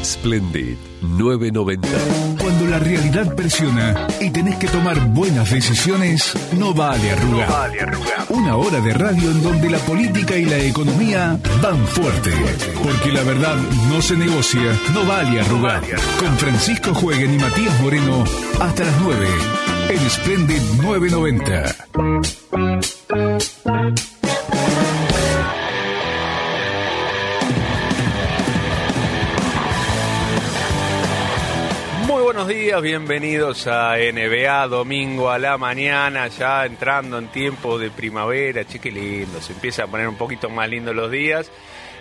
Splendid 990. Cuando la realidad presiona y tenés que tomar buenas decisiones, no vale arrugar. Una hora de radio en donde la política y la economía van fuerte. Porque la verdad no se negocia, no vale arrugar. Con Francisco Jueguen y Matías Moreno hasta las 9 en Splendid 990. Buenos días, bienvenidos a NBA, domingo a la mañana, ya entrando en tiempo de primavera, che, qué lindo, se empieza a poner un poquito más lindo los días,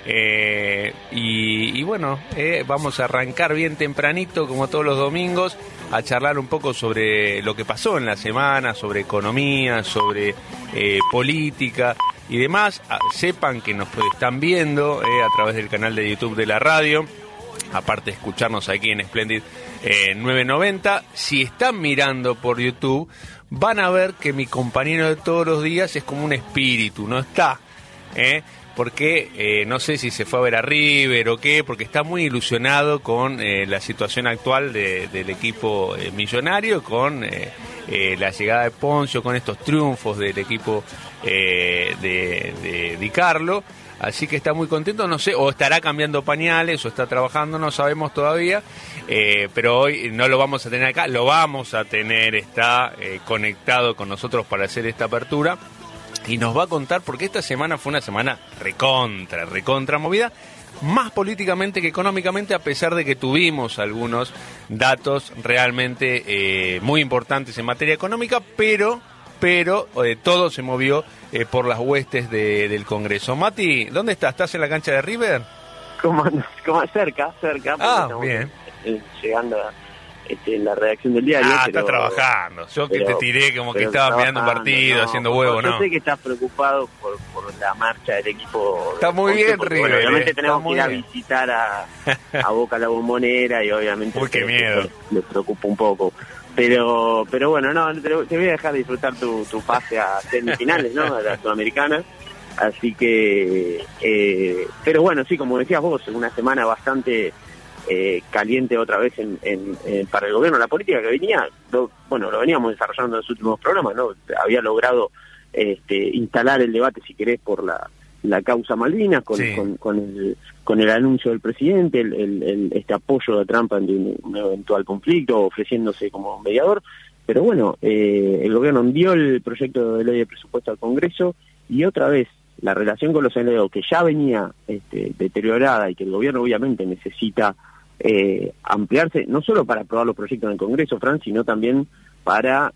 y bueno, vamos a arrancar bien tempranito, como todos los domingos, a charlar un poco sobre lo que pasó en la semana, sobre economía, sobre política y demás. Sepan que nos están viendo a través del canal de YouTube de la radio, aparte de escucharnos aquí en Splendid 990, si están mirando por YouTube, van a ver que mi compañero de todos los días es como un espíritu, no está, porque no sé si se fue a ver a River o qué, porque está muy ilusionado con la situación actual del equipo millonario, con la llegada de Poncio, con estos triunfos del equipo de Di Carlo. Así que está muy contento, no sé, o estará cambiando pañales, o está trabajando, no sabemos todavía, pero hoy no lo vamos a tener acá, lo vamos a tener, está conectado con nosotros para hacer esta apertura, y nos va a contar, porque esta semana fue una semana recontra movida, más políticamente que económicamente, a pesar de que tuvimos algunos datos realmente muy importantes en materia económica, pero todo se movió por las huestes del Congreso. Mati, ¿dónde estás? ¿Estás en la cancha de River? Como cerca. Bien. Llegando a la redacción del diario. Estás trabajando. Yo que te tiré como que estabas mirando un partido, haciendo huevo, ¿no? Yo sé que estás preocupado por la marcha del equipo. Está muy bien, River. Bueno, obviamente tenemos que ir a visitar a Boca la Bombonera y obviamente qué miedo. Les preocupa un poco. Pero bueno, no, te voy a dejar disfrutar tu pase a semifinales, ¿no? A la Sudamericana. Así que, pero bueno, sí, como decías vos, una semana bastante caliente otra vez para el gobierno. La política que venía, lo veníamos desarrollando en los últimos programas, ¿no? Había logrado instalar el debate, si querés, por la causa Malvinas, con el anuncio del presidente, este apoyo de Trump ante un eventual conflicto, ofreciéndose como mediador. Pero bueno, el gobierno envió el proyecto de ley de presupuesto al Congreso, y otra vez la relación con los aliados, que ya venía deteriorada y que el gobierno obviamente necesita ampliarse, no solo para aprobar los proyectos en el Congreso, Fran, sino también para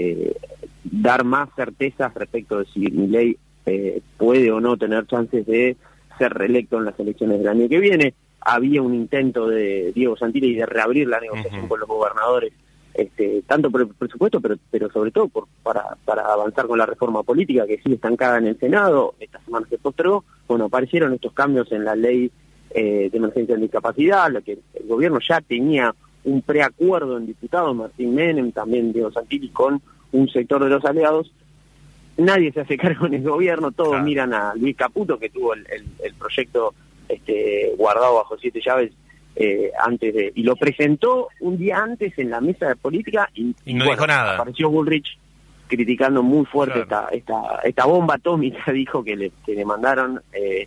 dar más certezas respecto de si Milei puede o no tener chances de ser reelecto en las elecciones del año que viene. Había un intento de Diego Santilli de reabrir la negociación con los gobernadores, tanto por el presupuesto, pero sobre todo para avanzar con la reforma política, que sigue estancada en el Senado. Esta semana se postergó. Bueno, aparecieron estos cambios en la ley de emergencia en discapacidad, lo que el gobierno ya tenía un preacuerdo en diputados, Martín Menem, también Diego Santilli, con un sector de los aliados. Nadie se hace cargo en el gobierno, todos miran a Luis Caputo, que tuvo el proyecto guardado bajo 7 llaves y lo presentó un día antes en la mesa de política y no dijo nada. Apareció Bullrich criticando muy fuerte esta bomba atómica, dijo que le mandaron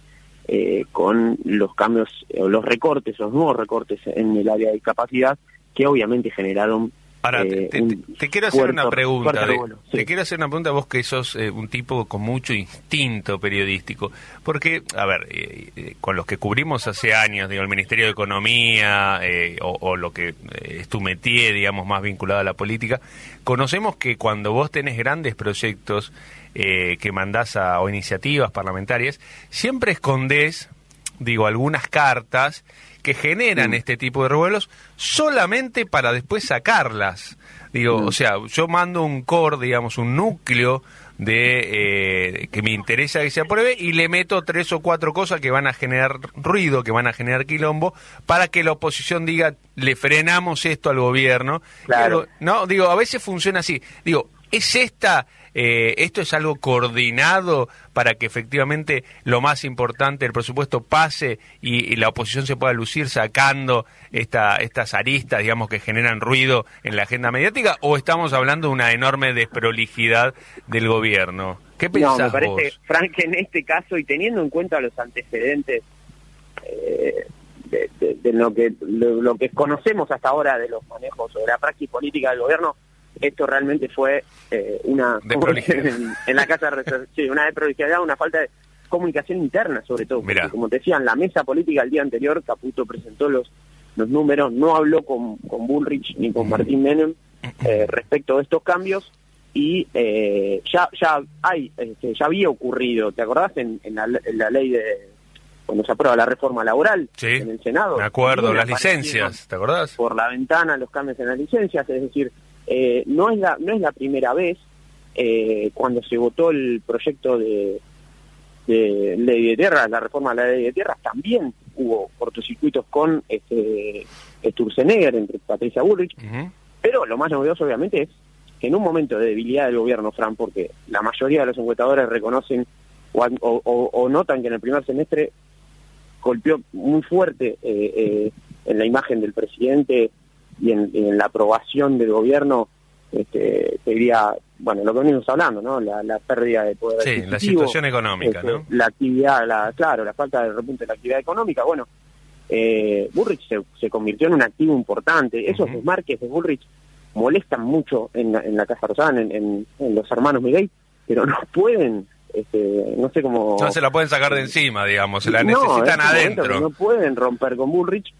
con los cambios, o los nuevos recortes en el área de discapacidad, que obviamente generaron... Ahora, te quiero hacer una pregunta. Te quiero hacer una pregunta, vos que sos un tipo con mucho instinto periodístico. Porque, a ver, con los que cubrimos hace años, digo, el Ministerio de Economía, o lo que es tu métier, digamos, más vinculado a la política, conocemos que cuando vos tenés grandes proyectos que mandás o iniciativas parlamentarias, siempre escondés, digo, algunas cartas que generan este tipo de revuelos solamente para después sacarlas. Digo, o sea, yo mando un core, digamos, un núcleo de que me interesa que se apruebe, y le meto 3 o 4 cosas que van a generar ruido, que van a generar quilombo, para que la oposición diga, le frenamos esto al gobierno. Claro. No, digo, a veces funciona así. Digo, ¿Es esto es algo coordinado para que efectivamente lo más importante, el presupuesto pase y la oposición se pueda lucir sacando estas aristas, digamos, que generan ruido en la agenda mediática, o estamos hablando de una enorme desprolijidad del gobierno? ¿Qué pensás vos? No, me parece, Frank, que en este caso, y teniendo en cuenta los antecedentes de lo que conocemos hasta ahora de los manejos o de la praxis política del gobierno, esto realmente fue una en la casa sí, una desprolijidad, una falta de comunicación interna, sobre todo. Porque, como te decía, en la mesa política el día anterior Caputo presentó los números, no habló con Bullrich ni con Martín Menem respecto de estos cambios, y ya había ocurrido, ¿te acordás? En la ley de cuando se aprueba la reforma laboral, sí, en el Senado. Me acuerdo, las licencias, ¿te acordás? Por la ventana los cambios en las licencias, es decir, no es la primera vez. Cuando se votó el proyecto de ley de tierras, la reforma de la ley de tierras, también hubo cortocircuitos con Sturzenegger, entre Patricia Bullrich, pero lo más novedoso obviamente es que en un momento de debilidad del gobierno, Fran, porque la mayoría de los encuestadores reconocen o notan que en el primer semestre golpeó muy fuerte en la imagen del presidente y en la aprobación del gobierno, te diría, bueno, lo que venimos hablando, ¿no? La pérdida de poder adquisitivo, la situación económica, ¿no? La actividad, la falta de repunte de la actividad económica. Bueno, Bullrich se convirtió en un activo importante. Esos desmarques de Bullrich molestan mucho en la Casa Rosada, en los hermanos Milei, pero no pueden, no sé cómo... No se la pueden sacar de encima, digamos, se la necesitan adentro. No pueden romper con Bullrich,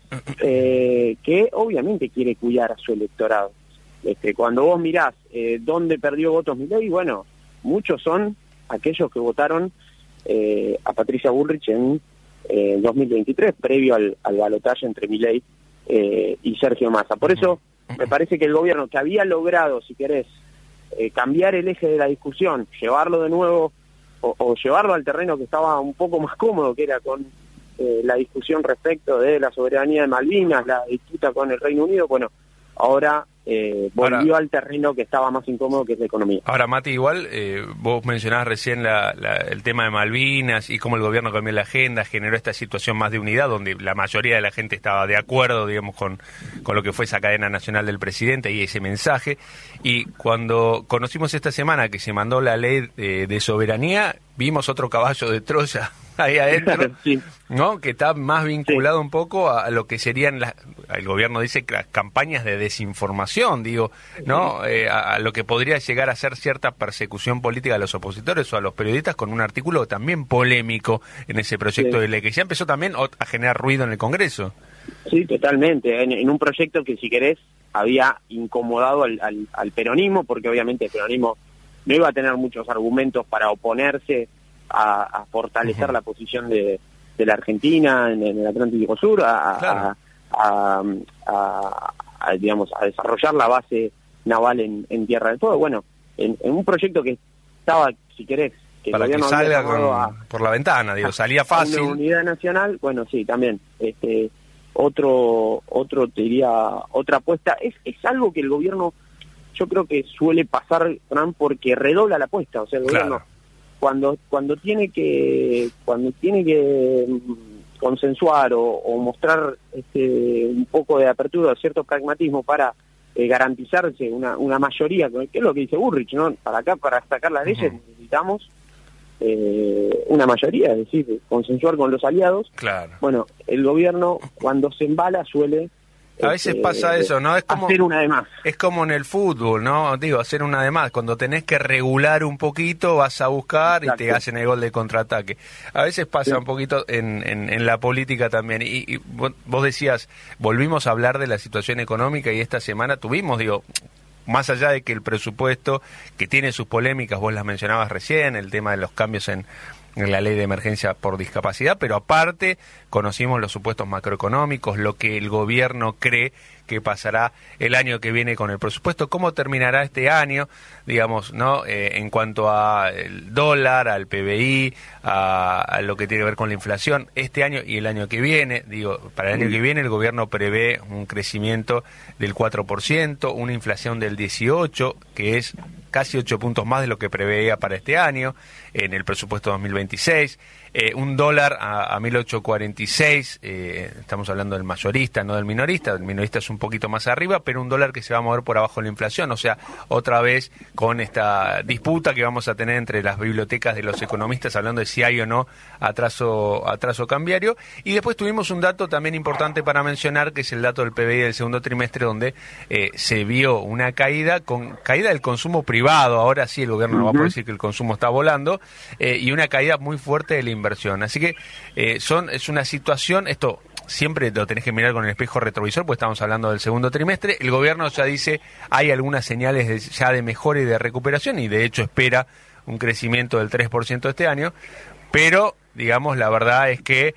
que obviamente quiere cuidar a su electorado. Cuando vos mirás dónde perdió votos Milei, bueno, muchos son aquellos que votaron a Patricia Bullrich en 2023, previo al balotaje entre Milei y Sergio Massa. Por eso me parece que el gobierno, que había logrado, si querés, cambiar el eje de la discusión, llevarlo de nuevo o llevarlo al terreno que estaba un poco más cómodo, que era con la discusión respecto de la soberanía de Malvinas, la disputa con el Reino Unido, bueno, ahora volvió al terreno que estaba más incómodo, que es la economía. Ahora, Mati, igual vos mencionabas recién el tema de Malvinas y cómo el gobierno cambió la agenda, generó esta situación más de unidad, donde la mayoría de la gente estaba de acuerdo, digamos, con lo que fue esa cadena nacional del presidente y ese mensaje. Y cuando conocimos esta semana que se mandó la ley de soberanía, vimos otro caballo de Troya ahí adentro, sí, ¿no? Que está más vinculado, sí, un poco a lo que serían el gobierno dice las campañas de desinformación, digo, ¿no? A lo que podría llegar a ser cierta persecución política a los opositores o a los periodistas, con un artículo también polémico en ese proyecto, sí, de ley que ya empezó también a generar ruido en el Congreso. Sí, totalmente, en un proyecto que, si querés, había incomodado al peronismo, porque obviamente el peronismo no iba a tener muchos argumentos para oponerse a fortalecer la posición de la Argentina en el Atlántico Sur, digamos, a desarrollar la base naval en Tierra del Fuego. Bueno, en un proyecto que estaba, si querés, que para que salga por la ventana, digo, salía fácil. Una unidad nacional, bueno, sí, también. Otro te diría, otra apuesta. Es algo que el gobierno, yo creo que suele pasar, Fran, porque redobla la apuesta. O sea, el gobierno, cuando tiene que consensuar o mostrar un poco de apertura, cierto pragmatismo para garantizarse una mayoría, que es lo que dice Bullrich, ¿no? Para sacar las leyes necesitamos una mayoría, es decir, consensuar con los aliados. Claro. Bueno, el gobierno, cuando se embala, suele a veces pasa eso, ¿no? Es como hacer una de más. Es como en el fútbol, ¿no? Digo, hacer una de más. Cuando tenés que regular un poquito, vas a buscar, exacto, y te hacen el gol de contraataque. A veces pasa, sí, un poquito en la política también. Y vos decías, volvimos a hablar de la situación económica y esta semana tuvimos, digo, más allá de que el presupuesto, que tiene sus polémicas, vos las mencionabas recién, el tema de los cambios en en la ley de emergencia por discapacidad, pero aparte conocimos los supuestos macroeconómicos, lo que el gobierno cree que pasará el año que viene con el presupuesto, cómo terminará este año, digamos, ¿no? En cuanto al dólar, al PBI, a lo que tiene que ver con la inflación, este año y el año que viene. Digo, para el año que viene el gobierno prevé un crecimiento del 4%, una inflación del 18%, que es casi 8 puntos más de lo que preveía para este año, en el presupuesto 2026, un dólar a 1.846, estamos hablando del mayorista, no del minorista, el minorista es un poquito más arriba, pero un dólar que se va a mover por abajo de la inflación, o sea, otra vez con esta disputa que vamos a tener entre las bibliotecas de los economistas, hablando de si hay o no atraso cambiario, y después tuvimos un dato también importante para mencionar, que es el dato del PBI del segundo trimestre, donde se vio una caída del consumo privado, ahora sí el gobierno no va a poder decir que el consumo está volando, y una caída muy fuerte de la inversión. Así que es una situación, esto siempre lo tenés que mirar con el espejo retrovisor, porque estamos hablando del segundo trimestre. El gobierno ya dice, hay algunas señales ya de mejora y de recuperación, y de hecho espera un crecimiento del 3% este año, pero, digamos, la verdad es que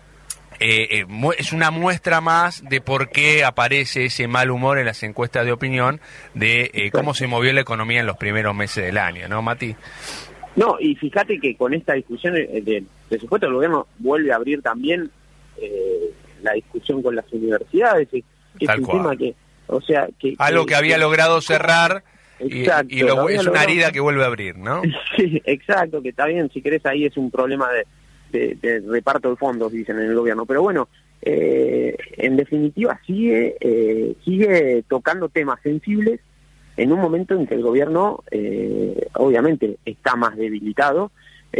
es una muestra más de por qué aparece ese mal humor en las encuestas de opinión de cómo se movió la economía en los primeros meses del año, ¿no, Mati? No, y fíjate que con esta discusión del presupuesto el gobierno vuelve a abrir también la discusión con las universidades, que es un tema que, o sea, que algo que había logrado cerrar, exacto, y es una herida que vuelve a abrir, ¿no? Sí, exacto, que está bien, si querés ahí es un problema de reparto de fondos, dicen en el gobierno, pero bueno, en definitiva sigue tocando temas sensibles en un momento en que el gobierno obviamente está más debilitado,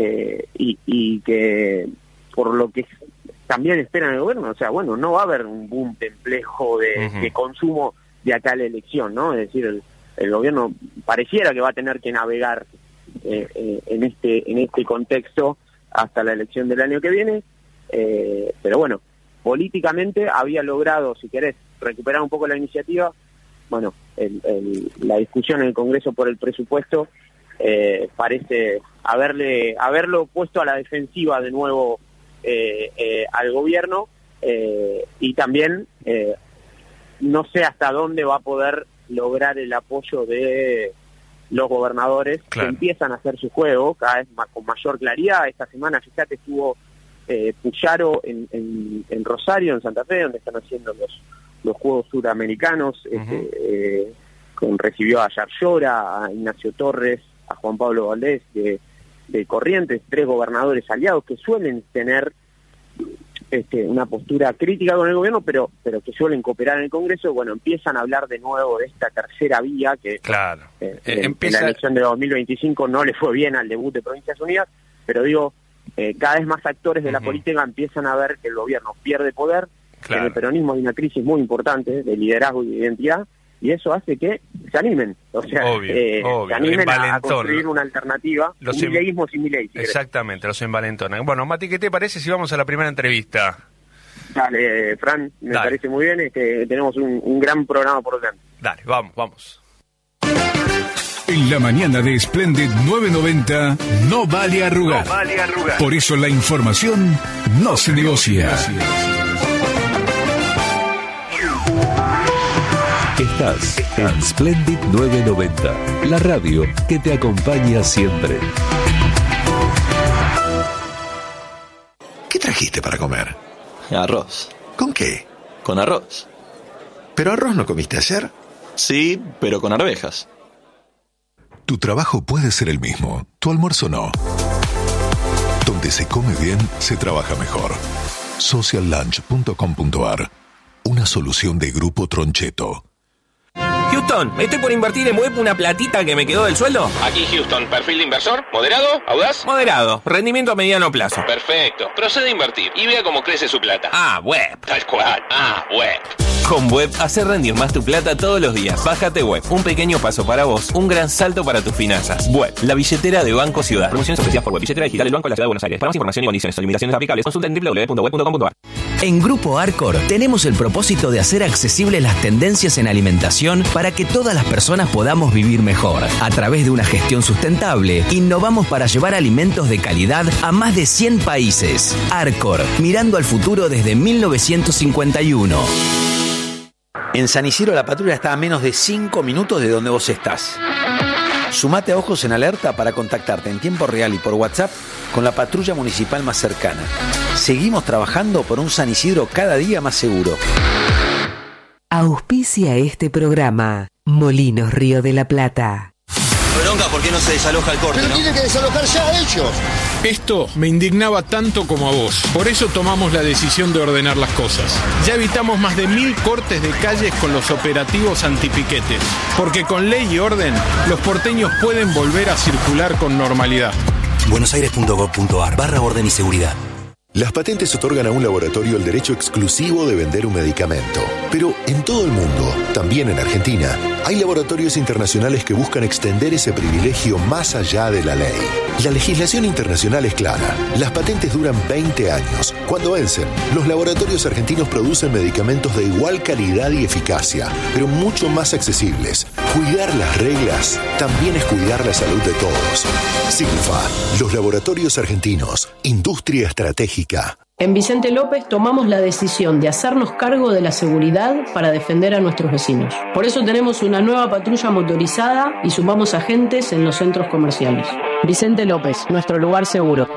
y que por lo que también espera en el gobierno, o sea, bueno, no va a haber un boom complejo de consumo de acá a la elección, ¿no? Es decir, el gobierno pareciera que va a tener que navegar en este contexto hasta la elección del año que viene, pero bueno, políticamente había logrado, si querés, recuperar un poco la iniciativa. Bueno, la discusión en el Congreso por el presupuesto parece haberlo puesto a la defensiva de nuevo al gobierno, y también no sé hasta dónde va a poder lograr el apoyo de los gobernadores, claro, que empiezan a hacer su juego cada vez con mayor claridad. Esta semana, fíjate, estuvo Puyaro en Rosario, en Santa Fe, donde están haciendo los Juegos Suramericanos, recibió a Yarlora, a Ignacio Torres, a Juan Pablo Valdés de Corrientes, 3 gobernadores aliados que suelen tener una postura crítica con el gobierno, pero que suelen cooperar en el Congreso. Bueno, empiezan a hablar de nuevo de esta tercera vía que, claro, en la elección de 2025 no le fue bien al debut de Provincias Unidas, pero digo, cada vez más actores de la política empiezan a ver que el gobierno pierde poder. Claro. En el peronismo hay una crisis muy importante de liderazgo y de identidad, y eso hace que se animen, o sea, se animen a construir una alternativa, un mileísmo sin Milei. Exactamente, los envalentonan. Bueno, Mati, ¿qué te parece si vamos a la primera entrevista? Dale, Fran, me parece muy bien, tenemos un gran programa por delante. Dale, vamos. En la mañana de Splendid 990 no vale arrugar. Por eso la información no se negocia. Estás en Splendid 990, la radio que te acompaña siempre. ¿Qué trajiste para comer? Arroz. ¿Con qué? Con arroz. ¿Pero arroz no comiste ayer? Sí, pero con arvejas. Tu trabajo puede ser el mismo, tu almuerzo no. Donde se come bien, se trabaja mejor. Sociallunch.com.ar. Una solución de Grupo Troncheto. Houston, estoy por invertir en web una platita que me quedó del sueldo. Aquí Houston, perfil de inversor, moderado, audaz. Moderado, rendimiento a mediano plazo. Perfecto, procede a invertir y vea cómo crece su plata. Web. Tal cual, web. Con Web, hace rendir más tu plata todos los días. Bájate Web, un pequeño paso para vos, un gran salto para tus finanzas. Web, la billetera de Banco Ciudad. Promociones ofrecidas por Web, billetera digital del Banco de la Ciudad de Buenos Aires. Para más información y condiciones o limitaciones aplicables, consulta en www.web.com.ar. En Grupo Arcor tenemos el propósito de hacer accesibles las tendencias en alimentación para que todas las personas podamos vivir mejor. A través de una gestión sustentable, innovamos para llevar alimentos de calidad a más de 100 países. Arcor, mirando al futuro desde 1951. En San Isidro la patrulla está a menos de 5 minutos de donde vos estás. Sumate a Ojos en Alerta para contactarte en tiempo real y por WhatsApp con la patrulla municipal más cercana. Seguimos trabajando por un San Isidro cada día más seguro. Auspicia este programa Molinos Río de la Plata. Bronca, ¿por qué no se desaloja el corte? Pero tienen que desalojar ya a ellos. Esto me indignaba tanto como a vos. Por eso tomamos la decisión de ordenar las cosas. Ya evitamos más de 1000 cortes de calles con los operativos antipiquetes. Porque con ley y orden, los porteños pueden volver a circular con normalidad. buenosaires.gov.ar/orden y seguridad. Las patentes otorgan a un laboratorio el derecho exclusivo de vender un medicamento. Pero en todo el mundo, también en Argentina, hay laboratorios internacionales que buscan extender ese privilegio más allá de la ley. La legislación internacional es clara. Las patentes duran 20 años. Cuando vencen, los laboratorios argentinos producen medicamentos de igual calidad y eficacia, pero mucho más accesibles. Cuidar las reglas también es cuidar la salud de todos. Silfa, los laboratorios argentinos, industria estratégica. En Vicente López tomamos la decisión de hacernos cargo de la seguridad para defender a nuestros vecinos. Por eso tenemos una nueva patrulla motorizada y sumamos agentes en los centros comerciales. Vicente López, nuestro lugar seguro.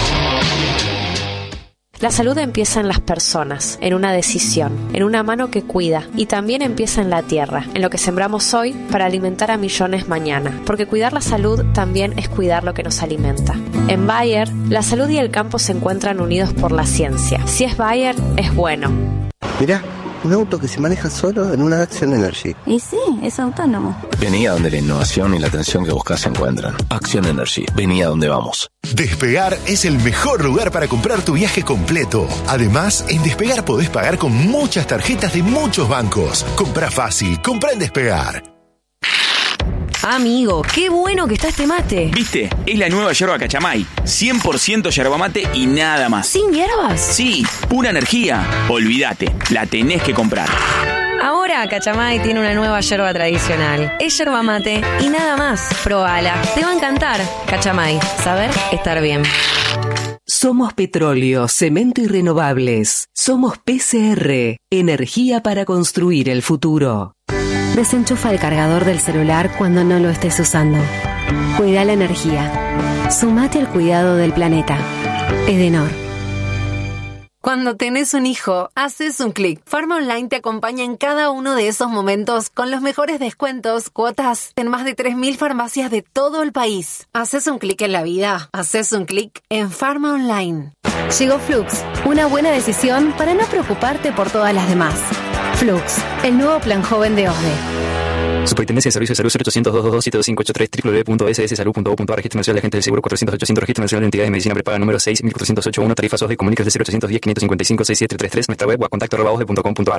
La salud empieza en las personas, en una decisión, en una mano que cuida, y también empieza en la tierra, en lo que sembramos hoy para alimentar a millones mañana, porque cuidar la salud también es cuidar lo que nos alimenta. En Bayer, la salud y el campo se encuentran unidos por la ciencia. Si es Bayer, es bueno. Mirá, un auto que se maneja solo en una Action Energy. Y sí, es autónomo. Vení a donde la innovación y la atención que buscas se encuentran. Action Energy, vení a donde vamos. Despegar es el mejor lugar para comprar tu viaje completo. Además, en Despegar podés pagar con muchas tarjetas de muchos bancos. Comprá fácil, comprá en Despegar. Amigo, qué bueno que está este mate. ¿Viste? Es la nueva yerba Cachamay. 100% yerba mate y nada más. ¿Sin hierbas? Sí, pura energía. Olvídate, la tenés que comprar. Ahora Cachamay tiene una nueva yerba tradicional. Es yerba mate y nada más. Probala, te va a encantar. Cachamay, saber estar bien. Somos Petróleo, Cemento y Renovables. Somos PCR, energía para construir el futuro. Desenchufa el cargador del celular cuando no lo estés usando. Cuida la energía. Sumate al cuidado del planeta. Edenor. Cuando tenés un hijo, haces un clic. Pharma Online te acompaña en cada uno de esos momentos con los mejores descuentos, cuotas en más de 3.000 farmacias de todo el país. Haces un clic en la vida. Haces un clic en Pharma Online. Llegó Flux, una buena decisión para no preocuparte por todas las demás. Flux, el nuevo plan joven de OSDE. Superintendencia de Servicios de Salud 0800-222-7253 www.sssalud.gov.ar. Registro Nacional de Agentes del Seguro 400-800. Registro Nacional de Entidades de Medicina Prepaga número 6.408.1. Tarifas OSDE. Comuníquese 0810-555-6733. Nuestra web o a contacto@osde.com.ar.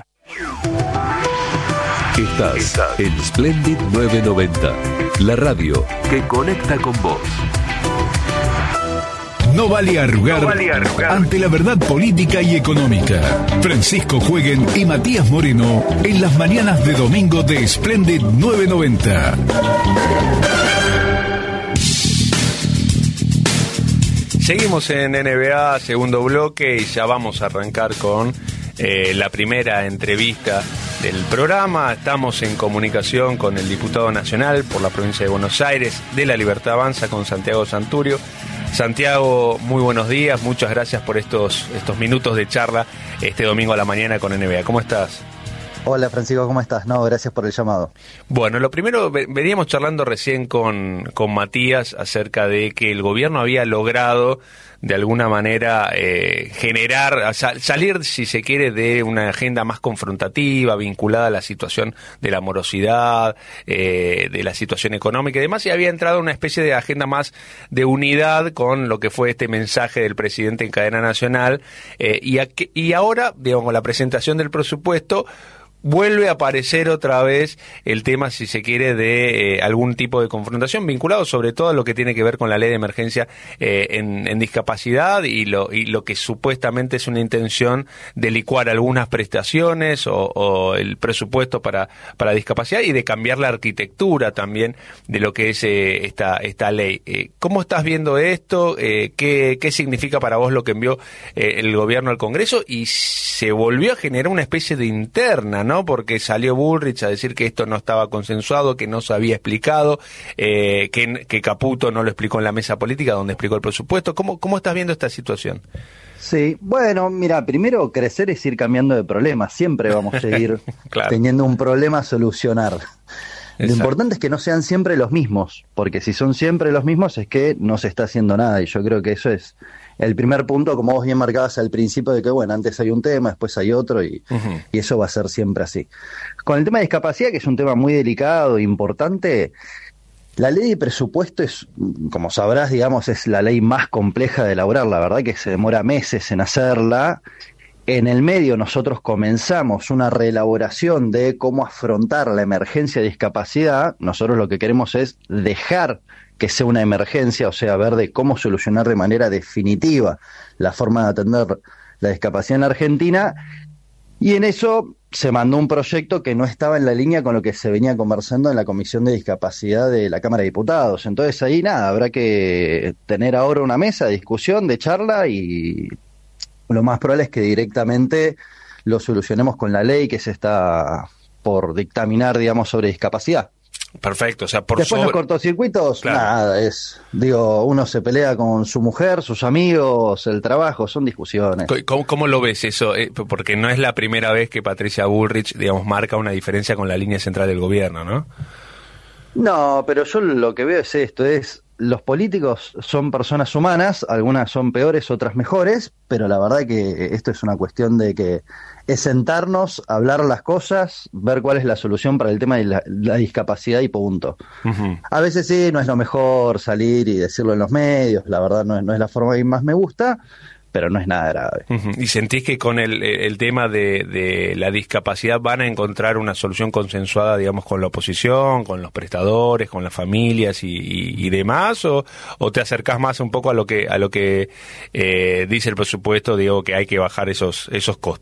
Estás en Splendid 990, la radio que conecta con vos. No vale arrugar, ante la verdad política y económica. Francisco Jueguen y Matías Moreno en las mañanas de domingo de Splendid 990. Seguimos en NBA, segundo bloque, y ya vamos a arrancar con la primera entrevista del programa. Estamos en comunicación con el diputado nacional por la provincia de Buenos Aires de La Libertad Avanza, con Santiago Santurio. Santiago, muy buenos días, muchas gracias por estos minutos de charla este domingo a la mañana con NBA. ¿Cómo estás? Hola Francisco, ¿cómo estás? No, gracias por el llamado. Bueno, lo primero, veníamos charlando recién con Matías acerca de que el gobierno había logrado de alguna manera generar, salir, si se quiere, de una agenda más confrontativa, vinculada a la situación de la morosidad, de la situación económica y demás, y había entrado una especie de agenda más de unidad con lo que fue este mensaje del presidente en cadena nacional, y ahora, digamos, la presentación del presupuesto vuelve a aparecer otra vez el tema, si se quiere, de algún tipo de confrontación vinculado sobre todo a lo que tiene que ver con la ley de emergencia en discapacidad y lo que supuestamente es una intención de licuar algunas prestaciones o el presupuesto para discapacidad y de cambiar la arquitectura también de lo que es esta ley. ¿Cómo estás viendo esto? ¿Qué significa para vos lo que envió el gobierno al Congreso? Y se volvió a generar una especie de interna, ¿no? Porque salió Bullrich a decir que esto no estaba consensuado, que no se había explicado, que Caputo no lo explicó en la mesa política donde explicó el presupuesto. ¿Cómo estás viendo esta situación? Sí, bueno, mira, primero crecer es ir cambiando de problemas. Siempre vamos a seguir claro. teniendo un problema a solucionar. Exacto. Lo importante es que no sean siempre los mismos, porque si son siempre los mismos es que no se está haciendo nada, y yo creo que eso es el primer punto, como vos bien marcabas al principio, de que bueno, antes hay un tema, después hay otro, y eso va a ser siempre así. Con el tema de discapacidad, que es un tema muy delicado e importante, la ley de presupuesto es, como sabrás, digamos, es la ley más compleja de elaborar, la verdad que se demora meses en hacerla. En el medio nosotros comenzamos una reelaboración de cómo afrontar la emergencia de discapacidad. Nosotros lo que queremos es dejar que sea una emergencia, o sea, ver de cómo solucionar de manera definitiva la forma de atender la discapacidad en la Argentina, y en eso se mandó un proyecto que no estaba en la línea con lo que se venía conversando en la Comisión de Discapacidad de la Cámara de Diputados. Entonces ahí nada, habrá que tener ahora una mesa de discusión, de charla, y lo más probable es que directamente lo solucionemos con la ley que se está por dictaminar, digamos, sobre discapacidad. Perfecto, o sea, después los cortocircuitos, claro. Nada, uno se pelea con su mujer, sus amigos, el trabajo, son discusiones. ¿Cómo lo ves eso? Porque no es la primera vez que Patricia Bullrich, digamos, marca una diferencia con la línea central del gobierno, ¿no? No, pero yo lo que veo es esto, los políticos son personas humanas, algunas son peores, otras mejores, pero la verdad que esto es una cuestión de que es sentarnos, hablar las cosas, ver cuál es la solución para el tema de la discapacidad y punto. A veces sí, no es lo mejor salir y decirlo en los medios, la verdad no es la forma que más me gusta, pero no es nada grave. ¿Y sentís que con el tema de la discapacidad van a encontrar una solución consensuada, digamos, con la oposición, con los prestadores, con las familias y demás? ¿O te acercás más un poco a lo que dice el presupuesto, digo, que hay que bajar esos costos?